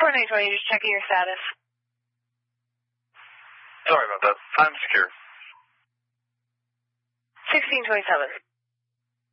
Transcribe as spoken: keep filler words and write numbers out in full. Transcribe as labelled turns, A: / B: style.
A: Tower nine twenty, just checking your status.
B: Sorry about that. I'm secure.
A: sixteen twenty-seven.